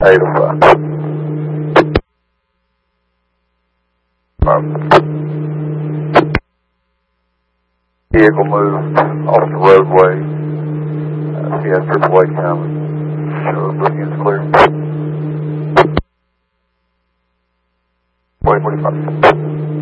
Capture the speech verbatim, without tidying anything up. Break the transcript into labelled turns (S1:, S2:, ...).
S1: eight oh five. Um, vehicle moved off the roadway. Uh, if you have triple A coming, show us booking is clear. Wait, forty-five.